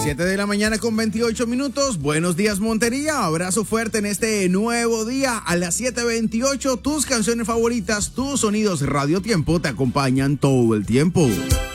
7 de la mañana con 28 minutos. Buenos días, Montería. Abrazo fuerte en este nuevo día. A las 7:28, tus canciones favoritas, tus sonidos Radio Tiempo te acompañan todo el tiempo.